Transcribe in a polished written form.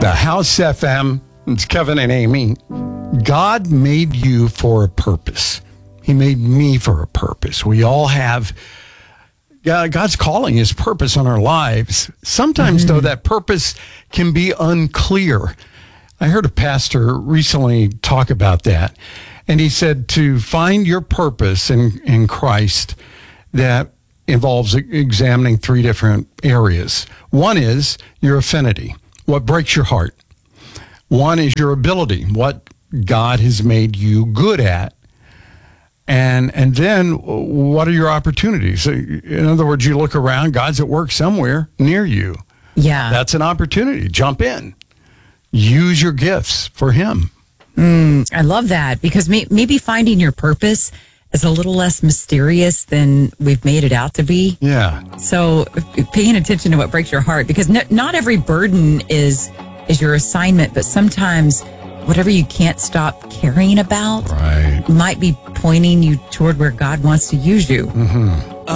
The House FM, it's Kevin and Amy. God made you for a purpose. He made me for a purpose. We all have God's calling, his purpose on our lives. Sometimes, though, that purpose can be unclear. I heard a pastor recently talk about that, and he said to find your purpose in Christ, that involves examining three different areas. One is your affinity, what breaks your heart. One is your ability, what God has made you good at. And then what are your opportunities? In other words, you look around, God's at work somewhere near you. Yeah. That's an opportunity. Jump in. Use your gifts for him. I love that, because maybe finding your purpose is a little less mysterious than we've made it out to be. Yeah. So paying attention to what breaks your heart, because not every burden is your assignment, but sometimes whatever you can't stop caring about Right. might be pointing you toward where God wants to use you. Mm-hmm.